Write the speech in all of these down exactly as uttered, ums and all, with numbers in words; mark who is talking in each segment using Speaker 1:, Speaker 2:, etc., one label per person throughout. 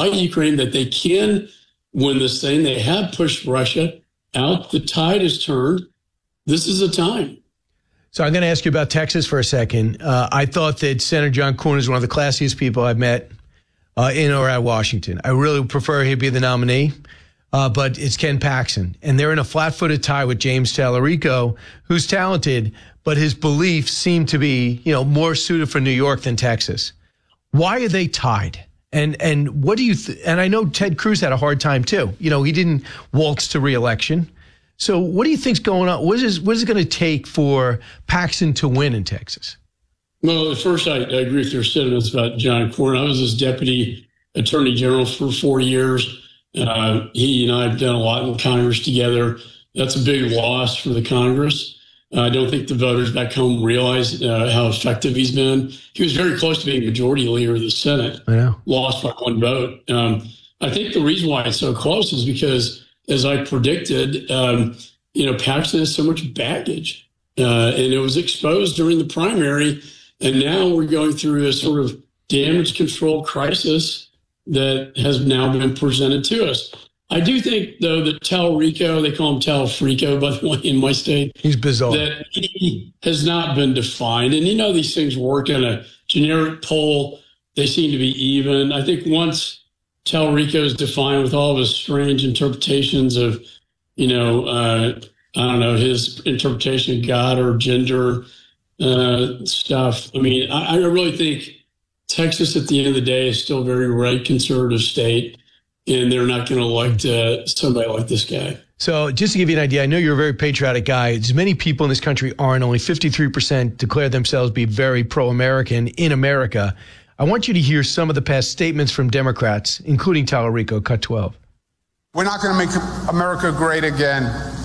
Speaker 1: by Ukraine that they can win this thing. They have pushed Russia out. The tide has turned. This is a time.
Speaker 2: So I'm going to ask you about Texas for a second. Uh, I thought that Senator John Cornyn is one of the classiest people I've met uh, in or at Washington. I really prefer he be the nominee, uh, but it's Ken Paxton. And they're in a flat-footed tie with James Tallarico, who's talented, but his beliefs seem to be, you know, more suited for New York than Texas. Why are they tied? And and what do you th- and I know Ted Cruz had a hard time too. You know, he didn't waltz to re-election. So what do you think's going on? What is what is it going to take for Paxton to win in Texas?
Speaker 1: Well, at first, I, I agree with your sentiments about John Cornyn. I was his deputy attorney general for four years. Uh, he and I have done a lot in Congress together. That's a big loss for the Congress. Uh, I don't think the voters back home realize uh, how effective he's been. He was very close to being majority leader of the Senate.
Speaker 2: I know. Lost
Speaker 1: by one vote. Um, I think the reason why it's so close is because, as I predicted, um, you know, Paxton has so much baggage, uh, and it was exposed during the primary, and now we're going through a sort of damage control crisis that has now been presented to us. I do think, though, that Tallarico, they call him Talfrico, by the way, in my state.
Speaker 2: He's bizarre.
Speaker 1: That he has not been defined. And you know these things work in a generic poll. They seem to be even. I think once Tallarico is defined with all of his strange interpretations of, you know, uh, I don't know, his interpretation of God or gender uh, stuff. I mean, I, I really think Texas at the end of the day is still a very right conservative state. And they're not going to elect uh, somebody like this guy.
Speaker 2: So just to give you an idea, I know you're a very patriotic guy. As many people in this country aren't. Only fifty-three percent declare themselves to be very pro-American in America. I want you to hear some of the past statements from Democrats, including Tallarico, cut twelve.
Speaker 3: We're not going to make America great again.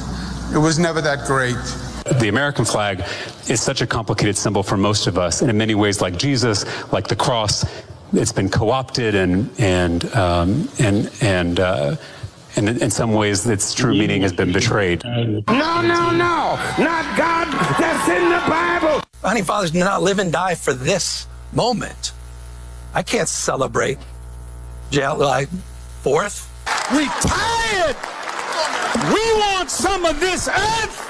Speaker 3: It was never that great.
Speaker 4: The American flag is such a complicated symbol for most of us, and in many ways, like Jesus, like the cross, it's been co-opted and and um, and and uh, and in some ways, its true meaning has been betrayed.
Speaker 5: No, no, no, not God. That's in the Bible.
Speaker 6: Founding fathers did not live and die for this moment. I can't celebrate July fourth.
Speaker 5: Retired. We want some of this earth.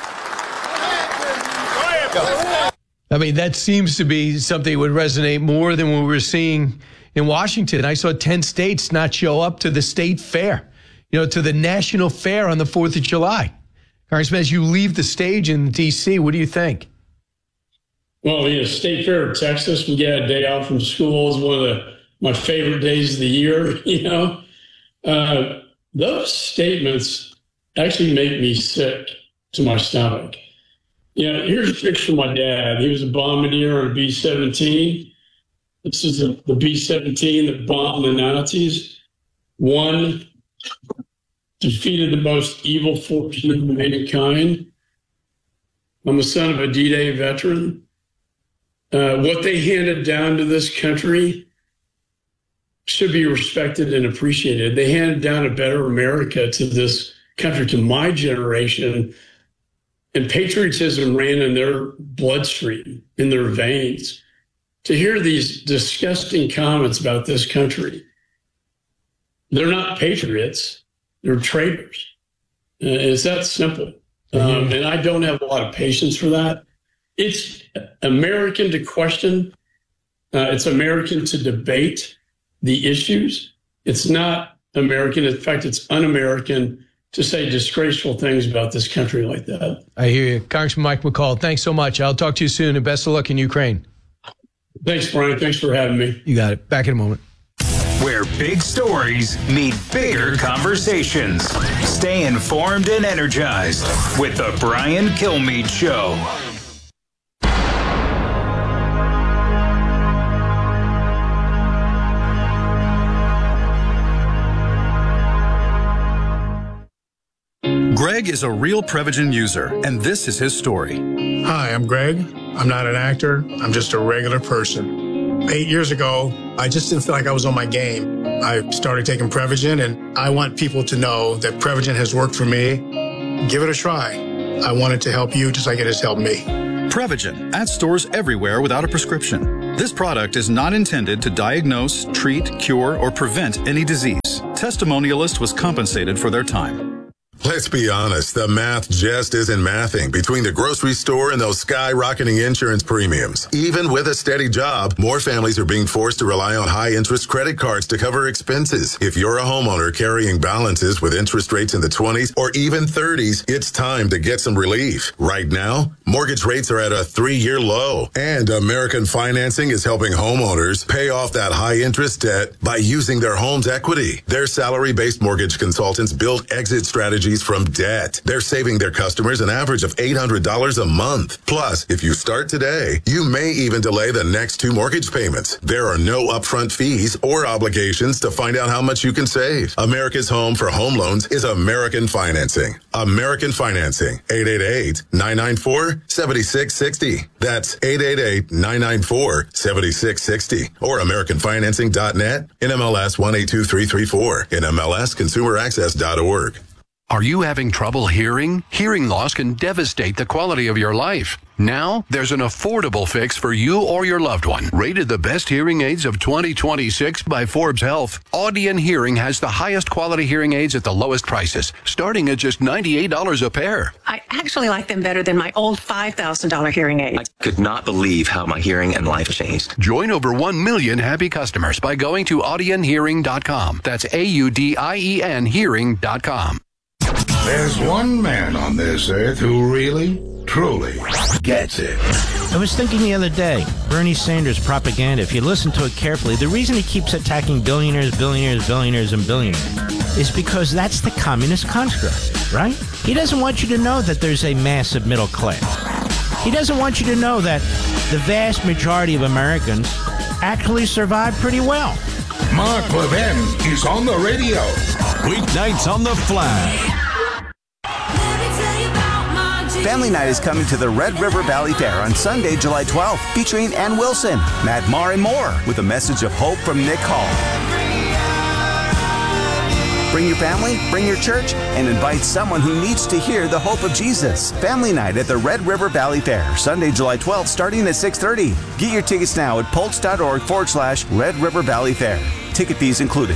Speaker 2: I mean, that seems to be something that would resonate more than what we're seeing in Washington. I saw ten states not show up to the state fair, you know, to the national fair on the fourth of July. Congressman, as you leave the stage in D C, what do you think?
Speaker 1: Well, yeah, State Fair of Texas, we get a day off from school. Is one of the, my favorite days of the year, you know. Uh, those statements actually make me sick to my stomach. You know, here's a picture of my dad. He was a bombardier on a B seventeen. This is the, the B seventeen that bombed the Nazis. One, defeated the most evil force of mankind. I'm the son of a D-Day veteran. Uh, what they handed down to this country should be respected and appreciated. They handed down a better America to this country, to my generation, and patriotism ran in their bloodstream, in their veins. To hear these disgusting comments about this country, they're not patriots, they're traitors. Uh, it's that simple. Um, and I don't have a lot of patience for that. It's American to question. Uh, it's American to debate the issues. It's not American. In fact, it's un-American to say disgraceful things about this country like that.
Speaker 2: I hear you. Congressman Mike McCaul, thanks so much. I'll talk to you soon, and best of luck in Ukraine.
Speaker 1: Thanks, Brian. Thanks for having me.
Speaker 2: You got it. Back in a moment.
Speaker 7: Where big stories meet bigger conversations. Stay informed and energized with the Brian Kilmeade Show.
Speaker 8: Greg is a real Prevagen user, and this is his story.
Speaker 9: Hi, I'm Greg. I'm not an actor. I'm just a regular person. Eight years ago, I just didn't feel like I was on my game. I started taking Prevagen, and I want people to know that Prevagen has worked for me. Give it a try. I want it to help you just like it has helped me.
Speaker 8: Prevagen, at stores everywhere without a prescription. This product is not intended to diagnose, treat, cure, or prevent any disease. testimonialist was compensated for their time.
Speaker 10: Let's be honest, the math just isn't mathing between the grocery store and those skyrocketing insurance premiums. Even with a steady job, more families are being forced to rely on high-interest credit cards to cover expenses. If you're a homeowner carrying balances with interest rates in the twenties or even thirties, it's time to get some relief. Right now, mortgage rates are at a three-year low, and American Financing is helping homeowners pay off that high-interest debt by using their home's equity. Their salary-based mortgage consultants build exit strategies from debt. They're saving their customers an average of eight hundred dollars a month. Plus, if you start today, you may even delay the next two mortgage payments. There are no upfront fees or obligations to find out how much you can save. America's home for home loans is American Financing. American Financing, eight eight eight, nine nine four, seven six six zero. That's eight eight eight, nine nine four, seven six six zero or american financing dot net, N M L S one eight two three three four, N M L S consumer access dot org.
Speaker 11: Are you having trouble hearing? Hearing loss can devastate the quality of your life. Now, there's an affordable fix for you or your loved one. Rated the best hearing aids of twenty twenty-six by Forbes Health, Audion Hearing has the highest quality hearing aids at the lowest prices, starting at just ninety-eight dollars a pair.
Speaker 12: I actually like them better than my old five thousand dollars hearing aids.
Speaker 13: I could not believe how my hearing and life changed.
Speaker 11: Join over one million happy customers by going to audion hearing dot com. That's A U D I E N hearing dot com.
Speaker 14: There's one man on this earth who really, truly gets it.
Speaker 15: I was thinking the other day, Bernie Sanders propaganda, if you listen to it carefully, the reason he keeps attacking billionaires, billionaires, billionaires, and billionaires is because that's the communist construct, right? He doesn't want you to know that there's a massive middle class. He doesn't want you to know that the vast majority of Americans actually survive pretty well.
Speaker 14: Mark Levin is on the radio.
Speaker 16: Weeknights on the Flag.
Speaker 17: Family Night is coming to the Red River Valley Fair on Sunday, July twelfth, featuring Ann Wilson, Matt Maher, and more, with a message of hope from Nick Hall. Bring your family, bring your church, and invite someone who needs to hear the hope of Jesus. Family Night at the Red River Valley Fair, Sunday, July twelfth, starting at six thirty. Get your tickets now at pulse.org forward slash Red River Valley Fair. Ticket fees included.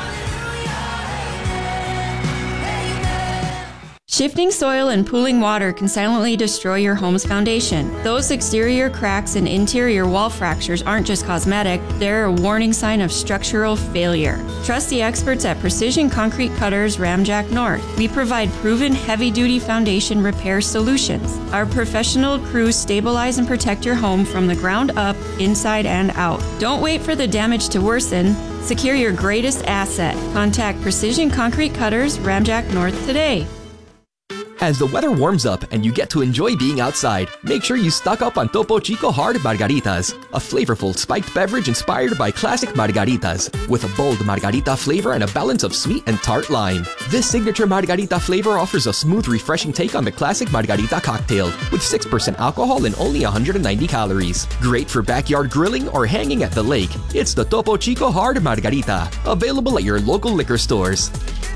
Speaker 18: Shifting soil and pooling water can silently destroy your home's foundation. Those exterior cracks and interior wall fractures aren't just cosmetic, they're a warning sign of structural failure. Trust the experts at Precision Concrete Cutters Ramjack North. We provide proven heavy-duty foundation repair solutions. Our professional crews stabilize and protect your home from the ground up, inside and out. Don't wait for the damage to worsen. Secure your greatest asset. Contact Precision Concrete Cutters Ramjack North today.
Speaker 19: As the weather warms up and you get to enjoy being outside, make sure you stock up on Topo Chico Hard Margaritas, a flavorful spiked beverage inspired by classic margaritas, with a bold margarita flavor and a balance of sweet and tart lime. This signature margarita flavor offers a smooth, refreshing take on the classic margarita cocktail, with six percent alcohol and only one hundred ninety calories. Great for backyard grilling or hanging at the lake. It's the Topo Chico Hard Margarita, available at your local liquor stores.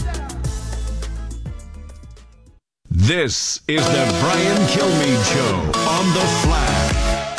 Speaker 16: This is the Brian Kilmeade Show on the Flag.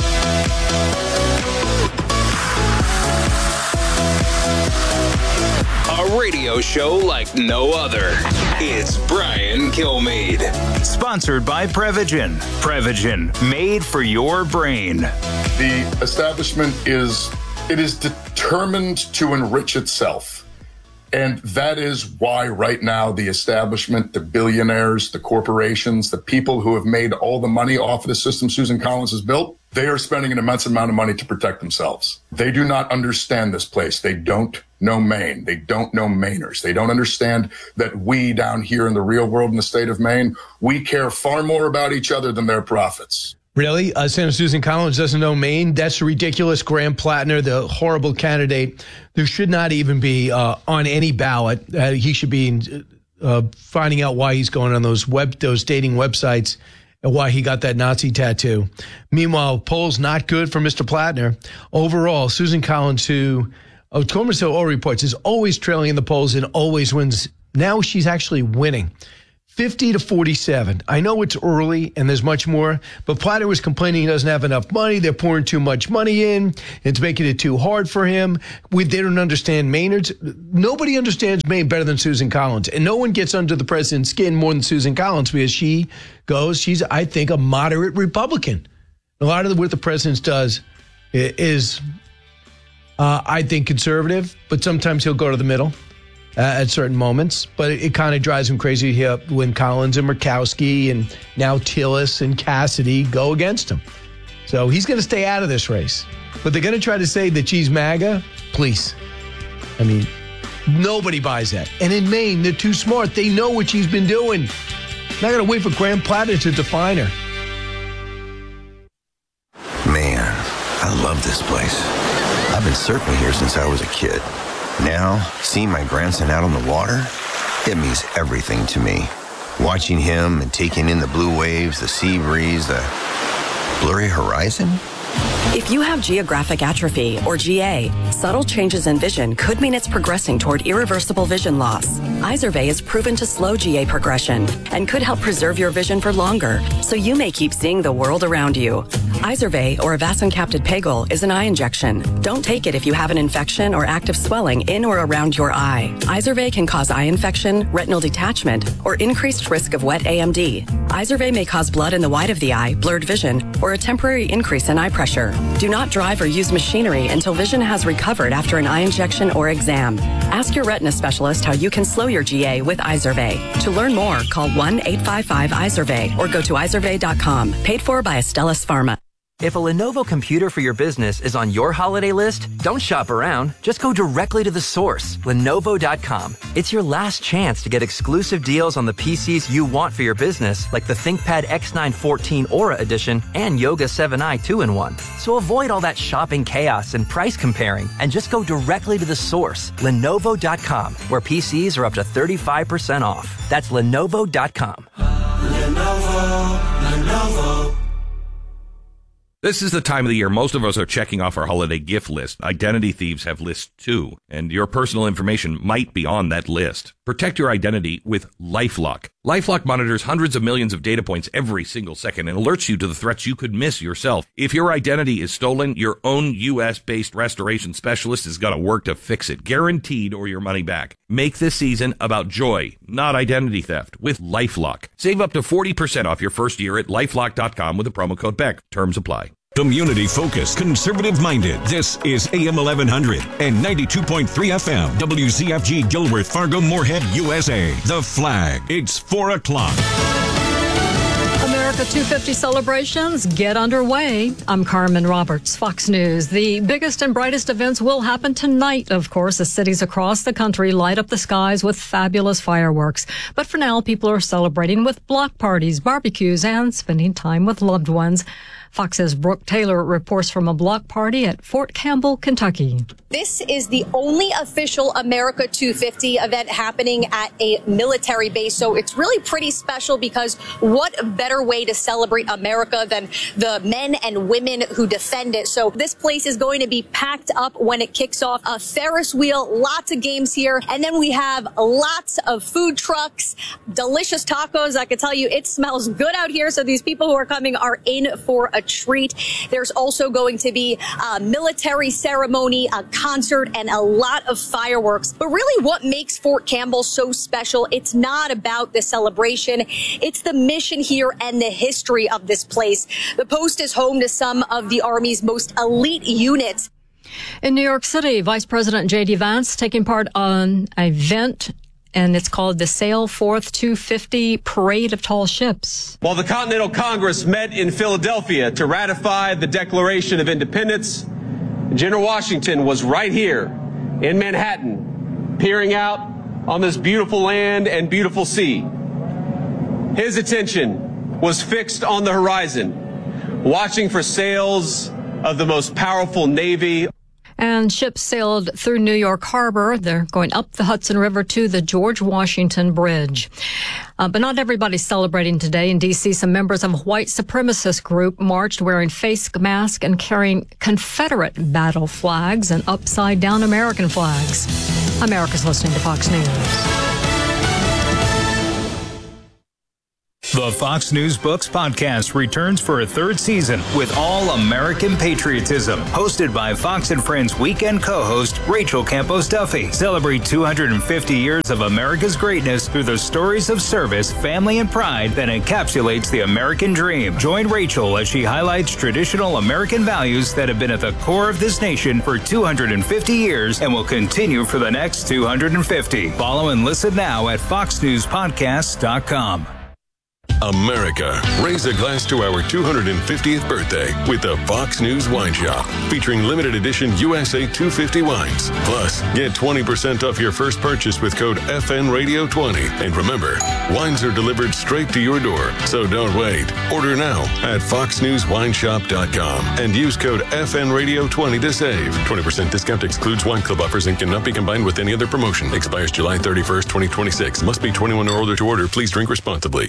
Speaker 7: A radio show like no other. It's Brian Kilmeade. Sponsored by Prevagen. Prevagen, made for your brain.
Speaker 20: The establishment is, it is determined to enrich itself. And that is why right now the establishment, the billionaires, the corporations, the people who have made all the money off of the system Susan Collins has built, they are spending an immense amount of money to protect themselves. They do not understand this place. They don't know Maine. They don't know Mainers. They don't understand that we down here in the real world in the state of Maine, we care far more about each other than their profits.
Speaker 2: Really? Uh, Senator Susan Collins doesn't know Maine? That's ridiculous. Graham Plattner, the horrible candidate, there should not even be uh, on any ballot. Uh, he should be uh, finding out why he's going on those web, those dating websites and why he got that Nazi tattoo. Meanwhile, polls not good for Mister Plattner. Overall, Susan Collins, who, according to all reports, is always trailing in the polls and always wins. Now she's actually winning. fifty to forty-seven. I know it's early and there's much more, but Platter was complaining he doesn't have enough money. They're pouring too much money in. It's making it too hard for him. We, they don't understand Maynard's. Nobody understands Maine better than Susan Collins. And no one gets under the president's skin more than Susan Collins because she goes, she's, I think, a moderate Republican. A lot of the, what the president does is, uh, I think, conservative, but sometimes he'll go to the middle. Uh, at certain moments, but it, it kind of drives him crazy here when Collins and Murkowski and now Tillis and Cassidy go against him. So he's going to stay out of this race. But they're going to try to say that she's MAGA? Please. I mean, nobody buys that. And in Maine, they're too smart. They know what she's been doing. Not going to wait for Graham Platter to define her.
Speaker 21: Man, I love this place. I've been surfing here since I was a kid. Now, seeing my grandson out on the water, it means everything to me. Watching him and taking in the blue waves, the sea breeze, the blurry horizon.
Speaker 22: If you have geographic atrophy, or G A, subtle changes in vision could mean it's progressing toward irreversible vision loss. Izervay is proven to slow G A progression and could help preserve your vision for longer, so you may keep seeing the world around you. Izervay, or avacincaptad pegol, is an eye injection. Don't take it if you have an infection or active swelling in or around your eye. Izervay can cause eye infection, retinal detachment, or increased risk of wet A M D. Izervay may cause blood in the white of the eye, blurred vision, or a temporary increase in eye pressure. Do not drive or use machinery until vision has recovered after an eye injection or exam. Ask your retina specialist how you can slow your G A with Izervay. To learn more, call one eight five five Izervay or go to izervay dot com. Paid for by Astellas Pharma.
Speaker 19: If a Lenovo computer for your business is on your holiday list, don't shop around. Just go directly to the source, Lenovo dot com. It's your last chance to get exclusive deals on the P Cs you want for your business, like the ThinkPad X nine fourteen Aura Edition and Yoga seven i two in one. So avoid all that shopping chaos and price comparing, and just go directly to the source, Lenovo dot com, where P Cs are up to thirty-five percent off. That's Lenovo dot com.
Speaker 23: Lenovo, Lenovo.
Speaker 24: This is the time of the year most of us are checking off our holiday gift list. Identity thieves have lists too, and your personal information might be on that list. Protect your identity with LifeLock. LifeLock monitors hundreds of millions of data points every single second and alerts you to the threats you could miss yourself. If your identity is stolen, your own U S-based restoration specialist is going to work to fix it, guaranteed, or your money back. Make this season about joy, not identity theft, with LifeLock. Save up to forty percent off your first year at lifelock dot com with the promo code Beck. Terms apply.
Speaker 16: Community focused, conservative minded. This is A M eleven hundred and ninety-two point three F M. W Z F G Gilworth, Fargo, Moorhead, U S A. The Flag. It's four o'clock.
Speaker 25: America two fifty celebrations get underway. I'm Carmen Roberts, Fox News. The biggest and brightest events will happen tonight, of course, as cities across the country light up the skies with fabulous fireworks. But for now, people are celebrating with block parties, barbecues, and spending time with loved ones. Fox's Brooke Taylor reports from a block party at Fort Campbell, Kentucky.
Speaker 26: This is the only official America two fifty event happening at a military base, so it's really pretty special because what better way to celebrate America than the men and women who defend it. So this place is going to be packed up when it kicks off. A Ferris wheel, lots of games here, and then we have lots of food trucks, delicious tacos. I can tell you it smells good out here, so these people who are coming are in for a treat. There's also going to be a military ceremony, a concert, and a lot of fireworks. But really what makes Fort Campbell so special, it's not about the celebration, it's the mission here and the history of this place. The post is home to some of the Army's most elite units.
Speaker 25: In New York City, Vice President J D Vance taking part on an event, and it's called the Sail Forth two fifty Parade of Tall Ships.
Speaker 27: While the Continental Congress met in Philadelphia to ratify the Declaration of Independence, General Washington was right here in Manhattan, peering out on this beautiful land and beautiful sea. His attention was fixed on the horizon, watching for sails of the most powerful navy.
Speaker 25: And ships sailed through New York Harbor. They're going up the Hudson River to the George Washington Bridge. Uh, but not everybody's celebrating today. In D C, some members of a white supremacist group marched wearing face masks and carrying Confederate battle flags and upside-down American flags. America's listening to Fox News.
Speaker 7: The Fox News Books podcast returns for a third season with All American Patriotism, hosted by Fox and Friends weekend co-host Rachel Campos Duffy. Celebrate two hundred fifty years of America's greatness through the stories of service, family, and pride that encapsulates the American dream. Join Rachel as she highlights traditional American values that have been at the core of this nation for two hundred fifty years and will continue for the next two hundred fifty. Follow and listen now at fox news podcasts dot com.
Speaker 1: America, raise a glass to our two hundred fiftieth birthday with the Fox News Wine Shop, featuring limited edition U S A two fifty wines. Plus, get twenty percent off your first purchase with code F N Radio twenty. And remember, wines are delivered straight to your door, so don't wait. Order now at fox news wine shop dot com and use code F N Radio twenty to save. twenty percent discount excludes wine club offers and cannot be combined with any other promotion. Expires July thirty-first, twenty twenty-six. Must be twenty-one or older to order. Please drink responsibly.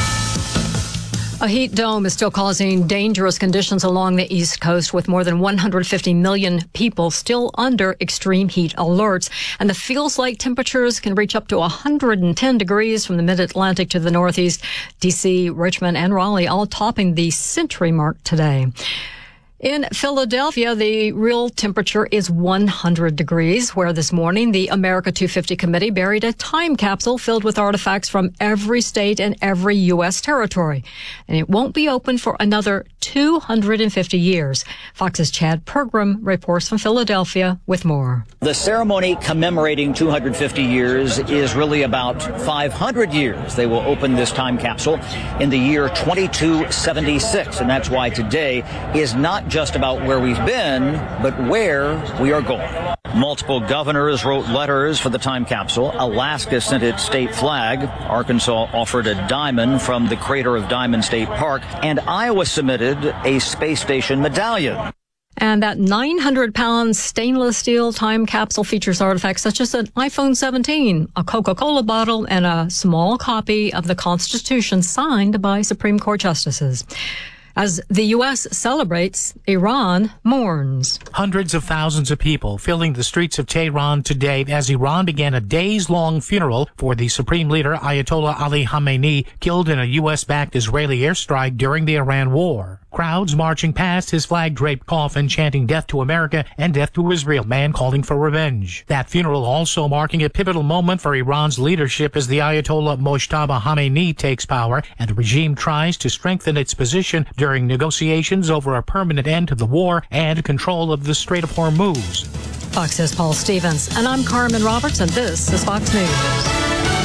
Speaker 25: A heat dome is still causing dangerous conditions along the East Coast, with more than one hundred fifty million people still under extreme heat alerts. And the feels like temperatures can reach up to one hundred ten degrees from the mid-Atlantic to the Northeast. D C, Richmond, and Raleigh all topping the century mark today. In Philadelphia, the real temperature is one hundred degrees, where this morning the America two fifty committee buried a time capsule filled with artifacts from every state and every U S territory. And it won't be open for another two hundred fifty years. Fox's Chad Pergram reports from Philadelphia with more.
Speaker 3: The ceremony commemorating two hundred fifty years is really about five hundred years. They will open this time capsule in the year twenty-two seventy-six, and that's why today is not just about where we've been, but where we are going. Multiple governors wrote letters for the time capsule. Alaska sent its state flag. Arkansas offered a diamond from the crater of Diamond State Park. And Iowa submitted a space station medallion.
Speaker 25: And that nine hundred pound stainless steel time capsule features artifacts such as an iPhone seventeen, a Coca-Cola bottle, and a small copy of the Constitution signed by Supreme Court justices. As the U S celebrates, Iran mourns.
Speaker 4: Hundreds of thousands of people filling the streets of Tehran today as Iran began a days-long funeral for the supreme leader Ayatollah Ali Khamenei, killed in a U S-backed Israeli airstrike during the Iran war. Crowds marching past his flag-draped coffin, chanting death to America and death to Israel, man calling for revenge. That funeral also marking a pivotal moment for Iran's leadership as the Ayatollah Mojtaba Khamenei takes power and the regime tries to strengthen its position during negotiations over a permanent end to the war and control of the Strait of Hormuz.
Speaker 25: Fox's Paul Stevens, and I'm Carmen Roberts, and this is Fox News.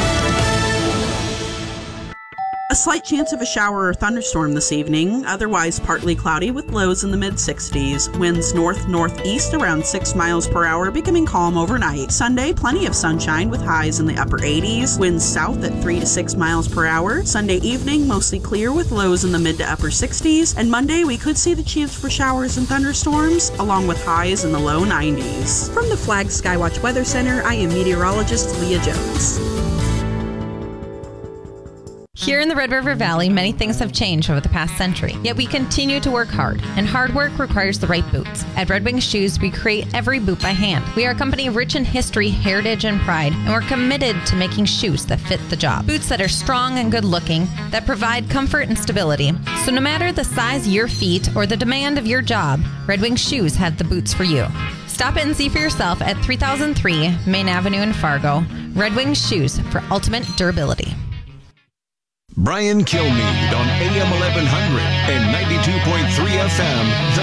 Speaker 5: A slight chance of a shower or thunderstorm this evening, otherwise partly cloudy with lows in the mid-sixties. Winds north-northeast around six miles per hour, becoming calm overnight. Sunday, plenty of sunshine with highs in the upper eighties. Winds south at three to six miles per hour. Sunday evening, mostly clear with lows in the mid to upper sixties. And Monday, we could see the chance for showers and thunderstorms, along with highs in the low nineties. From the Flag Skywatch Weather Center, I am meteorologist Leah Jones.
Speaker 6: Here in the Red River Valley, many things have changed over the past century, yet we continue to work hard, and hard work requires the right boots. At Red Wing Shoes, we create every boot by hand. We are a company rich in history, heritage, and pride, and we're committed to making shoes that fit the job. Boots that are strong and good-looking, that provide comfort and stability. So no matter the size of your feet or the demand of your job, Red Wing Shoes have the boots for you. Stop in and see for yourself at three thousand three Main Avenue in Fargo. Red Wing Shoes for ultimate durability.
Speaker 16: Brian Kilmeade on A M eleven hundred and ninety-two point three F M, The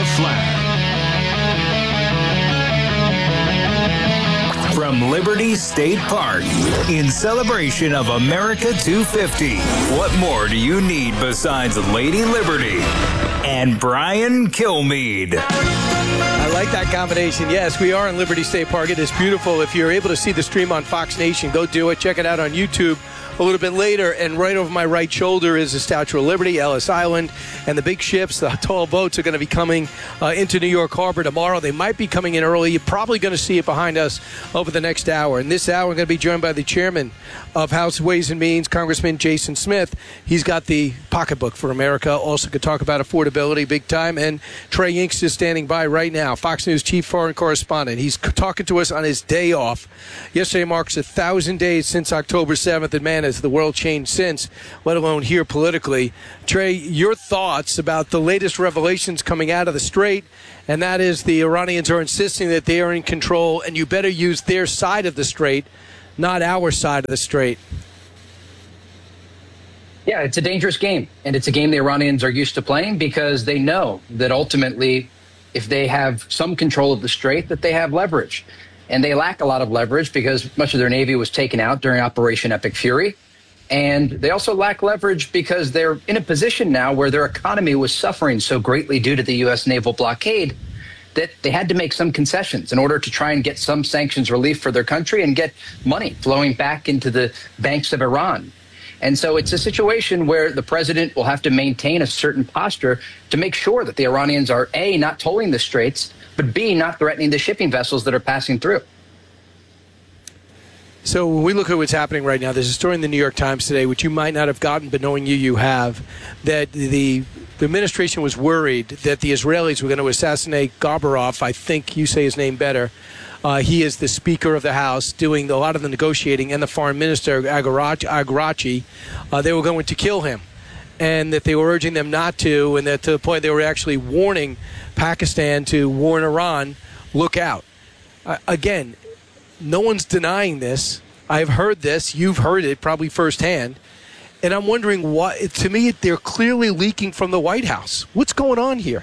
Speaker 16: Flag.
Speaker 7: From Liberty State Park, in celebration of America two fifty, what more do you need besides Lady Liberty and Brian Kilmeade?
Speaker 2: I like that combination. Yes, we are in Liberty State Park. It is beautiful. If you're able to see the stream on Fox Nation, go do it. Check it out on YouTube a little bit later. And right over my right shoulder is the Statue of Liberty, Ellis Island, and the big ships, the tall boats are going to be coming uh, into New York Harbor tomorrow. They might be coming in early. You're probably going to see it behind us over the next hour. And this hour, we're going to be joined by the chairman of House Ways and Means, Congressman Jason Smith. He's got the pocketbook for America. Also could talk about affordability big time. And Trey Inks is standing by right now, Fox News chief foreign correspondent. He's talking to us on his day off. Yesterday marks a thousand days since October seventh, and man, Has the world changed since, let alone here politically? Trey, your thoughts about the latest revelations coming out of the Strait, and that is the Iranians are insisting that they are in control, and you better use their side of the Strait, not our side of the Strait.
Speaker 8: Yeah, it's a dangerous game, and it's a game the Iranians are used to playing because they know that ultimately, if they have some control of the Strait, that they have leverage. And they lack a lot of leverage because much of their Navy was taken out during Operation Epic Fury. And they also lack leverage because they're in a position now where their economy was suffering so greatly due to the U S naval blockade that they had to make some concessions in order to try and get some sanctions relief for their country and get money flowing back into the banks of Iran. And so it's a situation where the president will have to maintain a certain posture to make sure that the Iranians are, A, not tolling the straits, but B, not threatening the shipping vessels that are passing through.
Speaker 2: So when we look at what's happening right now, there's a story in the New York Times today, which you might not have gotten, but knowing you, you have, that the, the administration was worried that the Israelis were going to assassinate Gabarov. I think you say his name better. Uh, he is the Speaker of the House doing a lot of the negotiating, and the Foreign Minister, Agarachi. Uh, they were going to kill him, and that they were urging them not to, and that to the point they were actually warning Pakistan to warn Iran, look out. Uh, again, no one's denying this. I've heard this. You've heard it probably firsthand. And I'm wondering why, to me, they're clearly leaking from the White House. What's going on here?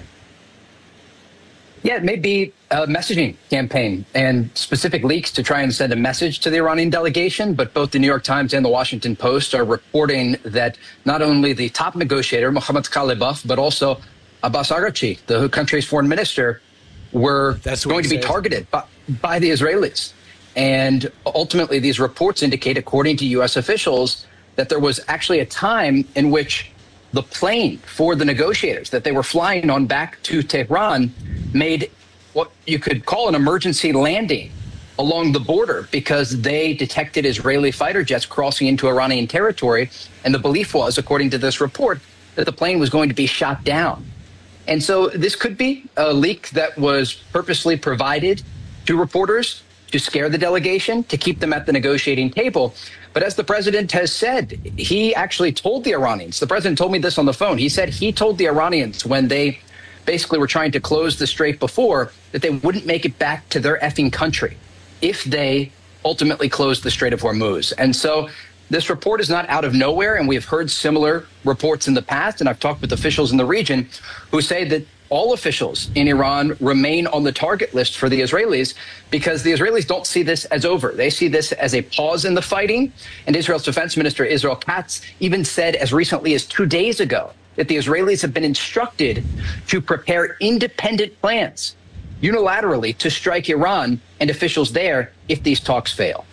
Speaker 8: Yeah, it may be a messaging campaign and specific leaks to try and send a message to the Iranian delegation. But both the New York Times and the Washington Post are reporting that not only the top negotiator, Mohammad Khalibaf, but also Abbas Araghchi, the country's foreign minister, were going to be targeted by, by the Israelis. And ultimately, these reports indicate, according to U S officials, that there was actually a time in which the plane for the negotiators that they were flying on back to Tehran made what you could call an emergency landing along the border because they detected Israeli fighter jets crossing into Iranian territory. And the belief was, according to this report, that the plane was going to be shot down. And so this could be a leak that was purposely provided to reporters to scare the delegation, to keep them at the negotiating table. But as the president has said, he actually told the Iranians, the president told me this on the phone, he said he told the Iranians when they basically were trying to close the strait before that they wouldn't make it back to their effing country if they ultimately closed the Strait of Hormuz. And so this report is not out of nowhere, and we've heard similar reports in the past, and I've talked with officials in the region who say that all officials in Iran remain on the target list for the Israelis because the Israelis don't see this as over. They see this as a pause in the fighting. And Israel's defense minister, Israel Katz, even said as recently as two days ago that the Israelis have been instructed to prepare independent plans unilaterally to strike Iran and officials there if these talks fail.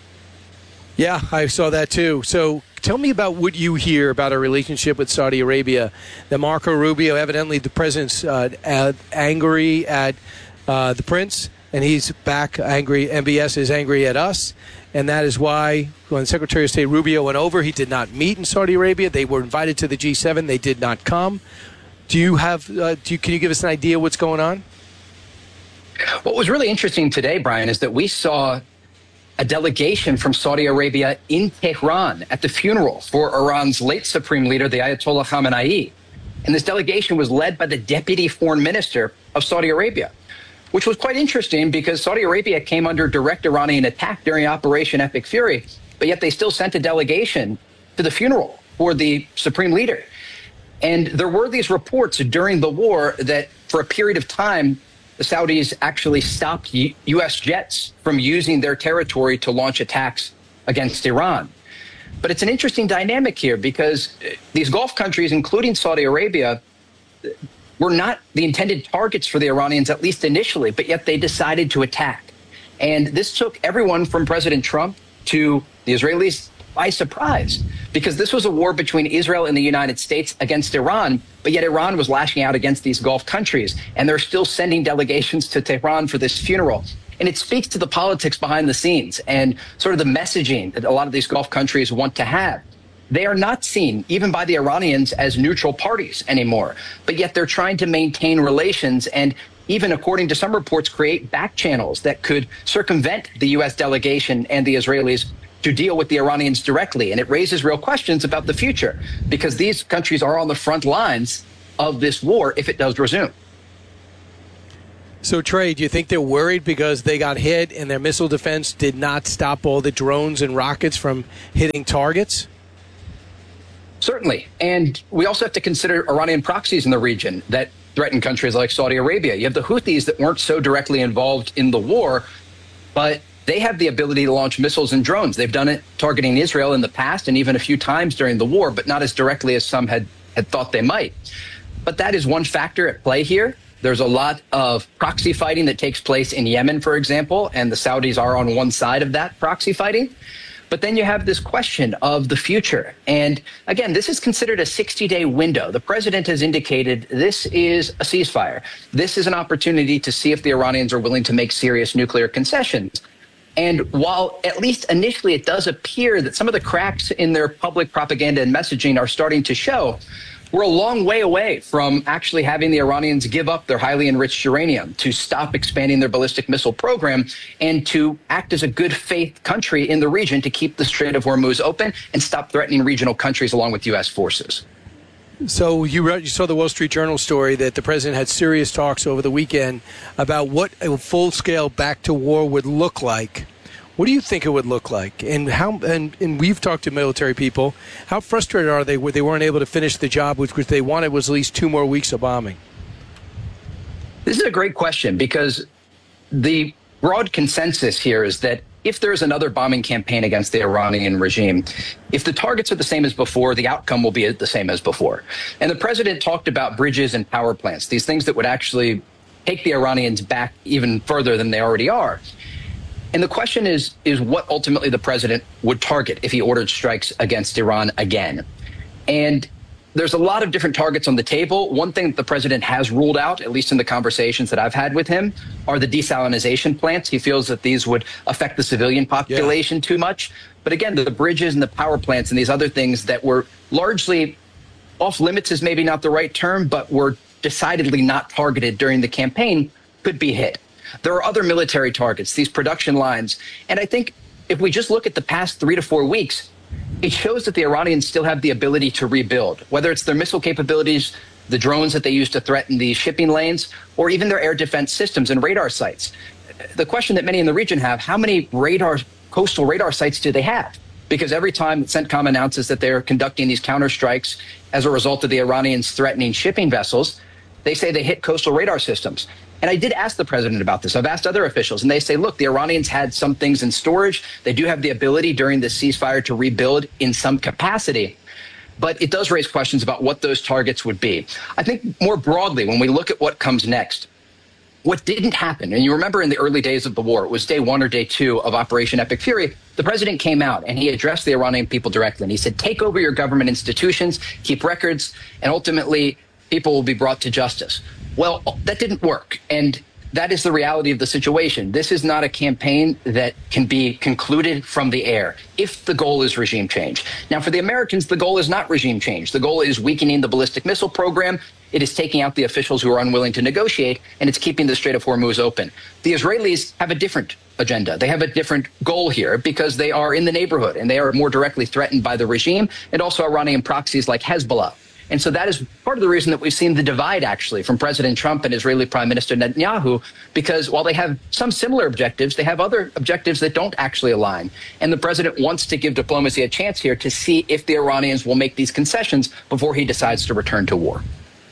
Speaker 2: Yeah, I saw that too. So tell me about what you hear about our relationship with Saudi Arabia. That Marco Rubio, evidently the president's uh, uh, angry at uh, the prince, and he's back angry. M B S is angry at us, and that is why when Secretary of State Rubio went over, he did not meet in Saudi Arabia. They were invited to the G seven. They did not come. Do you have? Uh, do you, can you give us an idea what's going on?
Speaker 8: What was really interesting today, Brian, is that we saw a delegation from Saudi Arabia in Tehran at the funeral for Iran's late supreme leader, the Ayatollah Khamenei. And this delegation was led by the deputy foreign minister of Saudi Arabia, which was quite interesting because Saudi Arabia came under direct Iranian attack during Operation Epic Fury, but yet they still sent a delegation to the funeral for the supreme leader. And there were these reports during the war that for a period of time, the Saudis actually stopped U S jets from using their territory to launch attacks against Iran. But it's an interesting dynamic here because these Gulf countries, including Saudi Arabia, were not the intended targets for the Iranians, at least initially, but yet they decided to attack. And this took everyone from President Trump to the Israelis by surprise, because this was a war between Israel and the United States against Iran, but yet Iran was lashing out against these Gulf countries, and they're still sending delegations to Tehran for this funeral. And it speaks to the politics behind the scenes and sort of the messaging that a lot of these Gulf countries want to have. They are not seen, even by the Iranians, as neutral parties anymore, but yet they're trying to maintain relations and even, according to some reports, create back channels that could circumvent the U S delegation and the Israelis to deal with the Iranians directly. And it raises real questions about the future, because these countries are on the front lines of this war if it does resume.
Speaker 2: So, Trey, do you think they're worried because they got hit and their missile defense did not stop all the drones and rockets from hitting targets?
Speaker 8: Certainly. And we also have to consider Iranian proxies in the region that threaten countries like Saudi Arabia. You have the Houthis that weren't so directly involved in the war, but they have the ability to launch missiles and drones. They've done it targeting Israel in the past and even a few times during the war, but not as directly as some had, had thought they might. But that is one factor at play here. There's a lot of proxy fighting that takes place in Yemen, for example, and the Saudis are on one side of that proxy fighting. But then you have this question of the future. And again, this is considered a sixty-day window. The president has indicated this is a ceasefire. This is an opportunity to see if the Iranians are willing to make serious nuclear concessions. And while at least initially it does appear that some of the cracks in their public propaganda and messaging are starting to show, we're a long way away from actually having the Iranians give up their highly enriched uranium, to stop expanding their ballistic missile program, and to act as a good faith country in the region to keep the Strait of Hormuz open and stop threatening regional countries along with U S forces.
Speaker 2: So you read, you saw the Wall Street Journal story that the president had serious talks over the weekend about what a full-scale back to war would look like. What do you think it would look like? And how? And, and we've talked to military people. How frustrated are they where they weren't able to finish the job, which, which they wanted was at least two more weeks of bombing?
Speaker 8: This is a great question, because the broad consensus here is that if there's another bombing campaign against the Iranian regime, if the targets are the same as before, the outcome will be the same as before. And the president talked about bridges and power plants, these things that would actually take the Iranians back even further than they already are. And the question is, is what ultimately the president would target if he ordered strikes against Iran again. And there's a lot of different targets on the table. One thing that the president has ruled out, at least in the conversations that I've had with him, are the desalinization plants. He feels that these would affect the civilian population yeah. too much. But again, the bridges and the power plants and these other things that were largely off limits is maybe not the right term, but were decidedly not targeted during the campaign, could be hit. There are other military targets, these production lines. And I think if we just look at the past three to four weeks, it shows that the Iranians still have the ability to rebuild, whether it's their missile capabilities, the drones that they use to threaten the shipping lanes, or even their air defense systems and radar sites. The question that many in the region have, how many radar, coastal radar sites do they have? Because every time CENTCOM announces that they're conducting these counterstrikes as a result of the Iranians threatening shipping vessels, they say they hit coastal radar systems. And I did ask the president about this. I've asked other officials, and they say, look, the Iranians had some things in storage. They do have the ability during the ceasefire to rebuild in some capacity. But it does raise questions about what those targets would be. I think more broadly, when we look at what comes next, what didn't happen, and you remember in the early days of the war, it was day one or day two of Operation Epic Fury, the president came out and he addressed the Iranian people directly. And he said, take over your government institutions, keep records, and ultimately people will be brought to justice. Well, that didn't work, and that is the reality of the situation. This is not a campaign that can be concluded from the air if the goal is regime change. Now, for the Americans, the goal is not regime change. The goal is weakening the ballistic missile program. It is taking out the officials who are unwilling to negotiate, and it's keeping the Strait of Hormuz open. The Israelis have a different agenda. They have a different goal here because they are in the neighborhood, and they are more directly threatened by the regime and also Iranian proxies like Hezbollah. And so that is part of the reason that we've seen the divide, actually, from President Trump and Israeli Prime Minister Netanyahu, because while they have some similar objectives, they have other objectives that don't actually align. And the president wants to give diplomacy a chance here to see if the Iranians will make these concessions before he decides to return to war.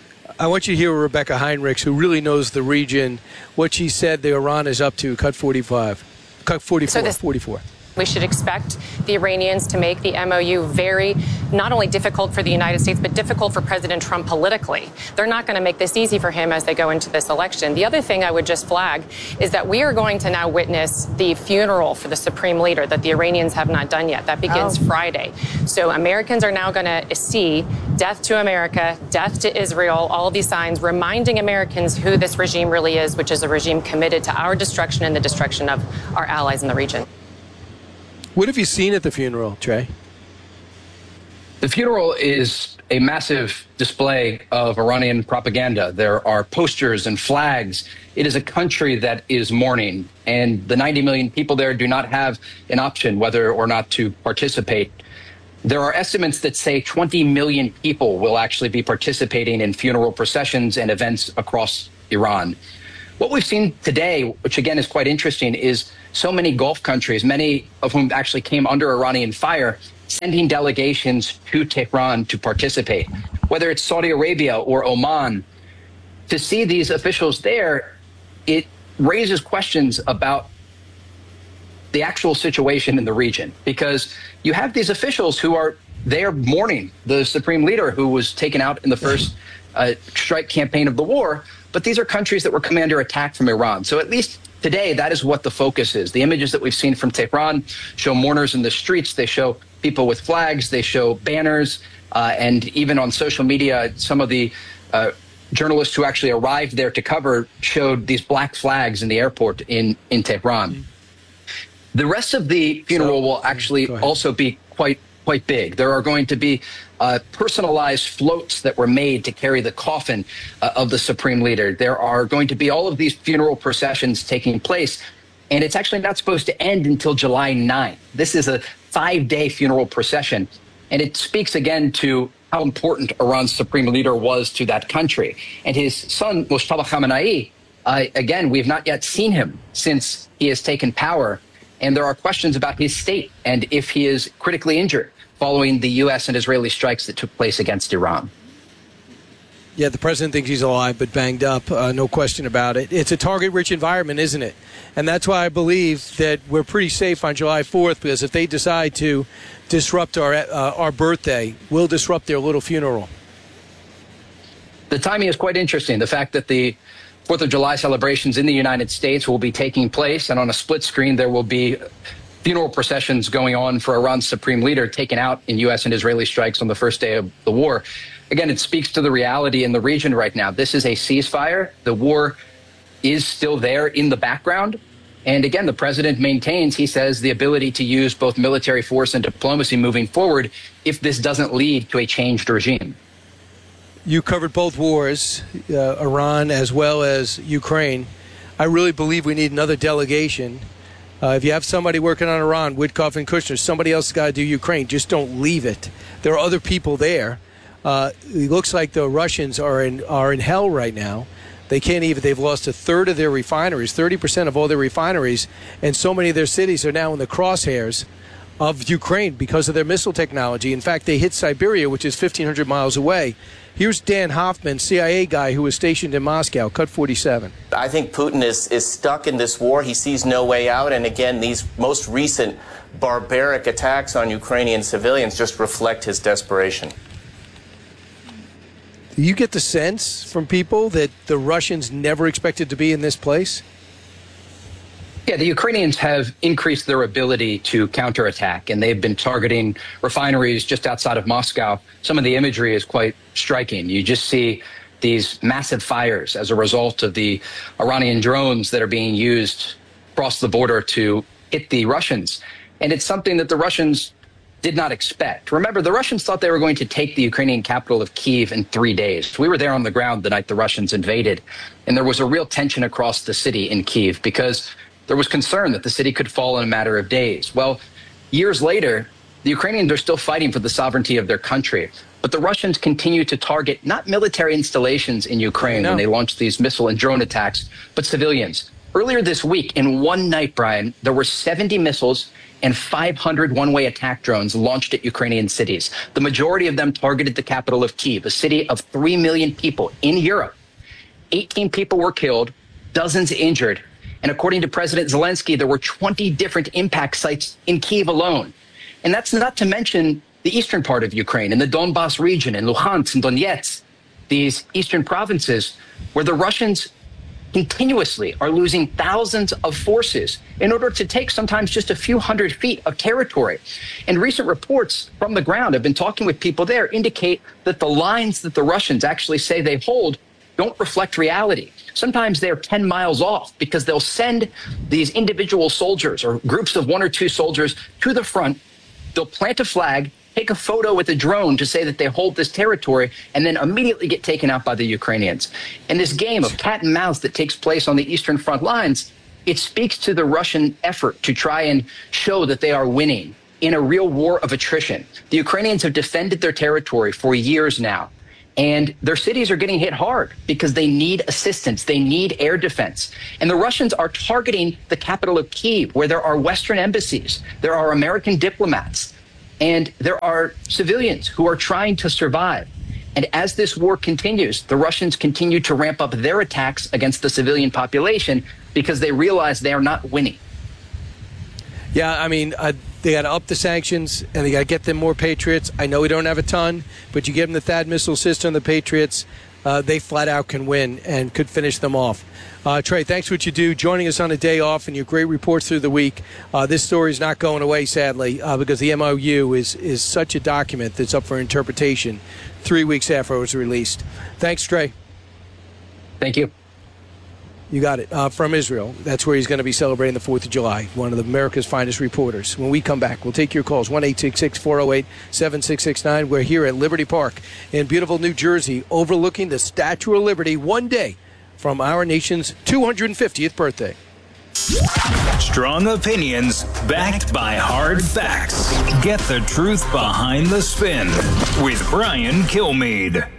Speaker 2: I want you to hear Rebecca Heinrichs, who really knows the region, what she said the Iran is up to, cut forty-five, cut forty-four, so this- forty-four.
Speaker 9: We should expect the Iranians to make the M O U very, not only difficult for the United States, but difficult for President Trump politically. They're not going to make this easy for him as they go into this election. The other thing I would just flag is that we are going to now witness the funeral for the supreme leader that the Iranians have not done yet. That begins oh. Friday. So Americans are now going to see death to America, death to Israel, all of these signs reminding Americans who this regime really is, which is a regime committed to our destruction and the destruction of our allies in the region.
Speaker 2: What have you seen at the funeral, Trey?
Speaker 8: The funeral is a massive display of Iranian propaganda. There are posters and flags. It is a country that is mourning, and the ninety million people there do not have an option whether or not to participate. There are estimates that say twenty million people will actually be participating in funeral processions and events across Iran. What we've seen today, which again is quite interesting, is so many Gulf countries, many of whom actually came under Iranian fire, sending delegations to Tehran to participate, whether it's Saudi Arabia or Oman. To see these officials there, it raises questions about the actual situation in the region, because you have these officials who are there mourning the supreme leader who was taken out in the first uh, strike campaign of the war. But these are countries that were coming under attack from Iran. So at least today, that is what the focus is. The images that we've seen from Tehran show mourners in the streets. They show people with flags. They show banners. Uh, and even on social media, some of the uh, journalists who actually arrived there to cover showed these black flags in the airport in, in Tehran. Mm-hmm. The rest of the funeral so, will actually also be quite quite big. There are going to be uh, personalized floats that were made to carry the coffin uh, of the supreme leader. There are going to be all of these funeral processions taking place, and it's actually not supposed to end until July ninth. This is a five-day funeral procession, and it speaks again to how important Iran's supreme leader was to that country. And his son, Mojtaba Khamenei, uh, again, we have not yet seen him since he has taken power. And there are questions about his state and if he is critically injured following the U S and Israeli strikes that took place against Iran.
Speaker 2: Yeah, the president thinks he's alive but banged up, uh, no question about it. It's a target-rich environment, isn't it? And that's why I believe that we're pretty safe on July fourth, because if they decide to disrupt our uh, our birthday, we'll disrupt their little funeral.
Speaker 8: The timing is quite interesting. The fact that the Fourth of July celebrations in the United States will be taking place, and on a split screen there will be funeral processions going on for Iran's supreme leader taken out in U S and Israeli strikes on the first day of the war. Again, it speaks to the reality in the region right now. This is a ceasefire. The war is still there in the background. And again, the president maintains, he says, the ability to use both military force and diplomacy moving forward if this doesn't lead to a changed regime.
Speaker 2: You covered both wars, uh, Iran as well as Ukraine. I really believe we need another delegation. Uh, if you have somebody working on Iran, Witkoff and Kushner, somebody else has got to do Ukraine. Just don't leave it. There are other people there. Uh, it looks like the Russians are in are in hell right now. They can't even. They've lost a third of their refineries, thirty percent of all their refineries, and so many of their cities are now in the crosshairs of Ukraine because of their missile technology. In fact, they hit Siberia, which is fifteen hundred miles away. Here's Dan Hoffman, C I A guy who was stationed in Moscow, cut forty-seven.
Speaker 10: I think Putin is, is stuck in this war. He sees no way out. And again, these most recent barbaric attacks on Ukrainian civilians just reflect his desperation.
Speaker 2: Do you get the sense from people that the Russians never expected to be in this place?
Speaker 8: Yeah, the Ukrainians have increased their ability to counterattack, and they've been targeting refineries just outside of Moscow. Some of the imagery is quite striking. You just see these massive fires as a result of the Iranian drones that are being used across the border to hit the Russians. And it's something that the Russians did not expect. Remember, the Russians thought they were going to take the Ukrainian capital of Kyiv in three days. We were there on the ground the night the Russians invaded, and there was a real tension across the city in Kyiv because there was concern that the city could fall in a matter of days. Well, years later, the Ukrainians are still fighting for the sovereignty of their country. But the Russians continue to target not military installations in Ukraine when they launch these missile and drone attacks, but civilians. Earlier this week, in one night, Brian, there were seventy missiles and five hundred one-way attack drones launched at Ukrainian cities. The majority of them targeted the capital of Kyiv, a city of three million people in Europe. eighteen people were killed, dozens injured. And according to President Zelensky, there were twenty different impact sites in Kyiv alone. And that's not to mention the eastern part of Ukraine, in the Donbas region, in Luhansk and Donetsk, these eastern provinces where the Russians continuously are losing thousands of forces in order to take sometimes just a few hundred feet of territory. And recent reports from the ground, I've been talking with people there, indicate that the lines that the Russians actually say they hold don't reflect reality. Sometimes they're ten miles off because they'll send these individual soldiers or groups of one or two soldiers to the front. They'll plant a flag take a photo with a drone to say that they hold this territory, and then immediately get taken out by the Ukrainians. And this game of cat and mouse that takes place on the eastern front lines, it speaks to the Russian effort to try and show that they are winning in a real war of attrition. The Ukrainians have defended their territory for years now, and their cities are getting hit hard because they need assistance. They need air defense. And the Russians are targeting the capital of Kyiv, where there are Western embassies, there are American diplomats, and there are civilians who are trying to survive. And as this war continues, the Russians continue to ramp up their attacks against the civilian population because they realize they are not winning.
Speaker 11: Yeah, I mean, uh, they got to up the sanctions, and they got to get them more Patriots. I know we don't have a ton, but you give them the THAAD missile system, the Patriots, uh, they flat out can win and could finish them off. Uh, Trey, thanks for what you do, joining us on a day off and your great reports through the week. Uh, this story is not going away, sadly, uh, because the M O U is, is such a document that's up for interpretation three weeks after it was released. Thanks, Trey.
Speaker 8: Thank you.
Speaker 11: You got it. Uh, from Israel. That's where he's going to be celebrating the fourth of July, one of America's finest reporters. When we come back, we'll take your calls, one eight six six, four oh eight, seven six six nine. We're here at Liberty Park in beautiful New Jersey, overlooking the Statue of Liberty one day from our nation's two hundred fiftieth birthday.
Speaker 7: Strong opinions backed by hard facts. Get the truth behind the spin with Brian Kilmeade.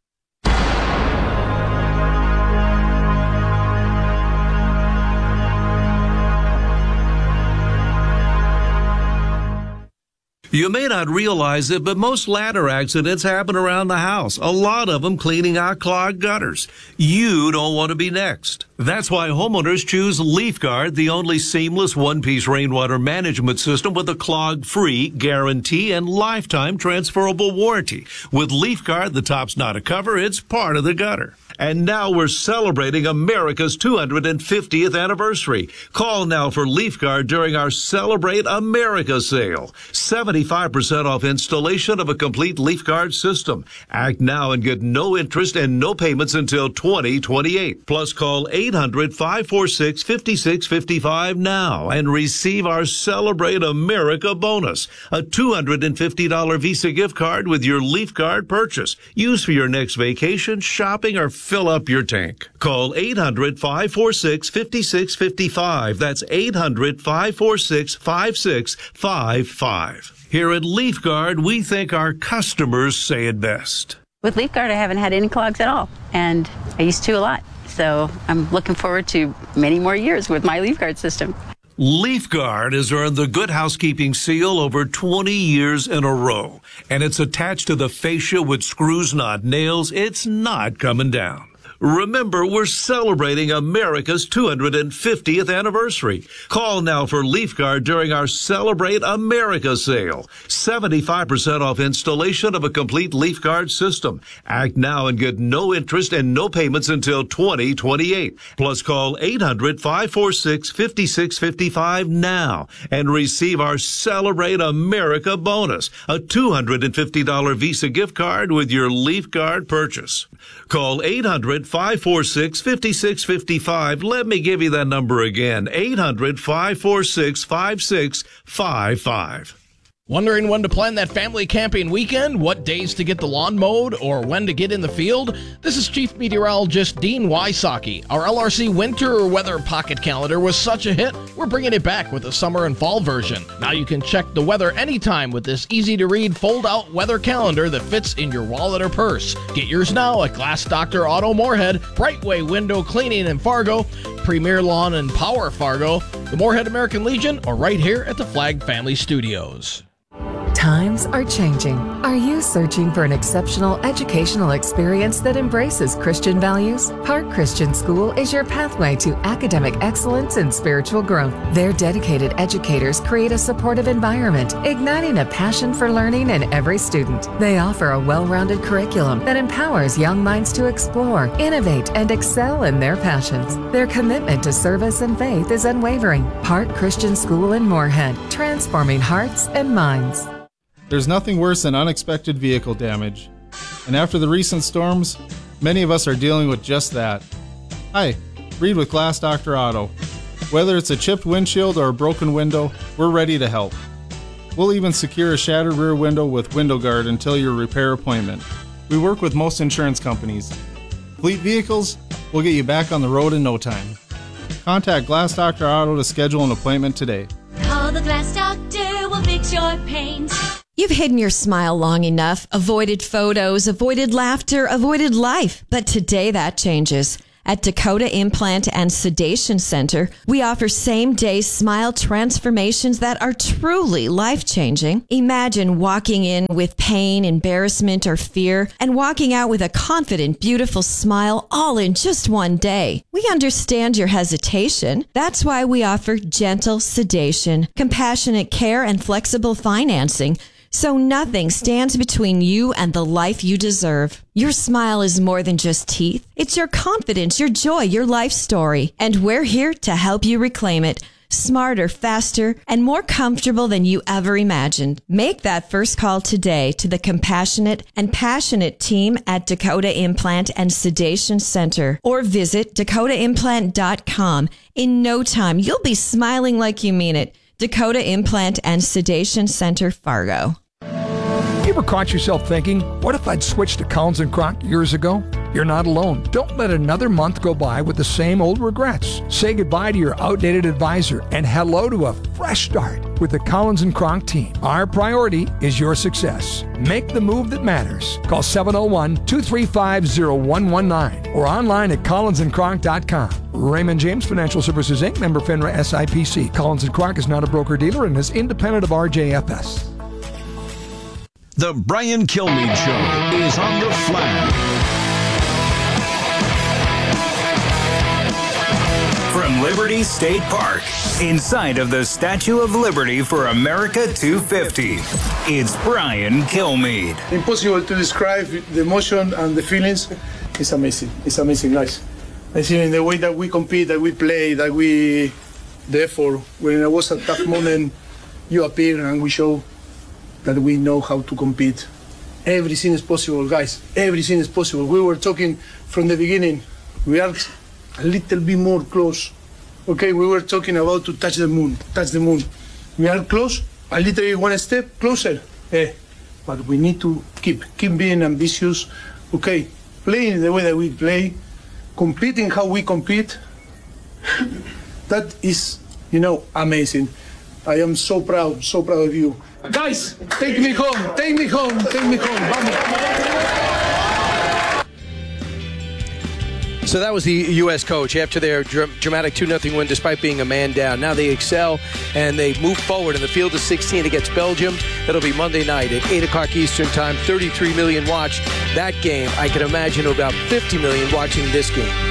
Speaker 12: You may not realize it, but most ladder accidents happen around the house. A lot of them cleaning out clogged gutters. You don't want to be next. That's why homeowners choose LeafGuard, the only seamless one-piece rainwater management system with a clog-free guarantee and lifetime transferable warranty. With LeafGuard, the top's not a cover, it's part of the gutter. And now we're celebrating America's two hundred fiftieth anniversary. Call now for LeafGuard during our Celebrate America sale. seventy-five percent off installation of a complete LeafGuard system. Act now and get no interest and no payments until twenty twenty-eight. Plus call eight hundred, five four six, five six five five now and receive our Celebrate America bonus. A two hundred fifty dollars Visa gift card with your LeafGuard purchase. Use for your next vacation, shopping, or fill up your tank. Call eight hundred, five four six, five six five five. That's eight hundred, five four six, five six five five. Here at LeafGuard, we think our customers say it best.
Speaker 13: With LeafGuard, I haven't had any clogs at all, and I used to a lot. So I'm looking forward to many more years with my LeafGuard system.
Speaker 12: LeafGuard has earned the Good Housekeeping seal over twenty years in a row, and it's attached to the fascia with screws, not nails. It's not coming down. Remember, we're celebrating America's two hundred fiftieth anniversary. Call now for LeafGuard during our Celebrate America sale. seventy-five percent off installation of a complete LeafGuard system. Act now and get no interest and no payments until twenty twenty-eight. Plus call eight hundred, five four six, five six five five now and receive our Celebrate America bonus. A two hundred fifty dollars Visa gift card with your LeafGuard purchase. Call eight hundred, five four six, five six five five. Let me give you that number again. eight hundred, five four six, five six five five.
Speaker 14: Wondering when to plan that family camping weekend, what days to get the lawn mowed, or when to get in the field? This is Chief Meteorologist Dean Wysocki. Our L R C Winter Weather Pocket Calendar was such a hit, we're bringing it back with a summer and fall version. Now you can check the weather anytime with this easy-to-read fold-out weather calendar that fits in your wallet or purse. Get yours now at Glass Doctor Auto Moorhead, Brightway Window Cleaning in Fargo, Premier Lawn and Power Fargo, the Moorhead American Legion, or right here at the Flag Family Studios.
Speaker 15: Times are changing. Are you searching for an exceptional educational experience that embraces Christian values? Park Christian School is your pathway to academic excellence and spiritual growth. Their dedicated educators create a supportive environment, igniting a passion for learning in every student. They offer a well-rounded curriculum that empowers young minds to explore, innovate, and excel in their passions. Their commitment to service and faith is unwavering. Park Christian School in Moorhead, transforming hearts and minds.
Speaker 17: There's nothing worse than unexpected vehicle damage. And after the recent storms, many of us are dealing with just that. Hi, Reed with Glass Doctor Auto. Whether it's a chipped windshield or a broken window, we're ready to help. We'll even secure a shattered rear window with Window Guard until your repair appointment. We work with most insurance companies. Fleet Vehicles, we'll get you back on the road in no time. Contact Glass Doctor Auto to schedule an appointment today.
Speaker 18: Call the Glass Doctor, we'll fix your paint.
Speaker 19: You've hidden your smile long enough, avoided photos, avoided laughter, avoided life. But today that changes. At Dakota Implant and Sedation Center, we offer same-day smile transformations that are truly life-changing. Imagine walking in with pain, embarrassment, or fear, and walking out with a confident, beautiful smile all in just one day. We understand your hesitation. That's why we offer gentle sedation, compassionate care, and flexible financing, so nothing stands between you and the life you deserve. Your smile is more than just teeth. It's your confidence, your joy, your life story. And we're here to help you reclaim it. Smarter, faster, and more comfortable than you ever imagined. Make that first call today to the compassionate and passionate team at Dakota Implant and Sedation Center, or visit dakota implant dot com. In no time, you'll be smiling like you mean it. Dakota Implant and Sedation Center, Fargo.
Speaker 20: You ever caught yourself thinking, what if I'd switched to Collins and Kronk years ago? You're not alone. Don't let another month go by with the same old regrets. Say goodbye to your outdated advisor and hello to a fresh start with the Collins and Kronk team. Our priority is your success. Make the move that matters. Call seven oh one, two three five, oh one one nine or online at collins and kronk dot com. Raymond James Financial Services, Incorporated, member FINRA S I P C. Collins and Kronk is not a broker-dealer and is independent of R J F S.
Speaker 16: The Brian Kilmeade Show is on the flag.
Speaker 7: From Liberty State Park, inside of the Statue of Liberty for America two fifty, it's Brian Kilmeade.
Speaker 21: Impossible to describe the emotion and the feelings. It's amazing. It's amazing, guys. I think in the way that we compete, that we play, that we, the effort, when it was a tough moment, you appear and we show that we know how to compete. Everything is possible, guys. Everything is possible. We were talking from the beginning. We are a little bit more close. Okay, we were talking about to touch the moon, touch the moon. We are close, a little bit one step closer. Eh, but we need to keep, keep being ambitious. Okay, playing the way that we play, competing how we compete. That is, you know, amazing. I am so proud, so proud of you. Guys, take me home, take me home, take me home. Vamos.
Speaker 11: So that was the U S coach after their dr- dramatic two nothing win despite being a man down. Now they excel and they move forward in the field of sixteen against Belgium. That'll be Monday night at eight o'clock Eastern time. thirty-three million watched that game. I can imagine about fifty million watching this game.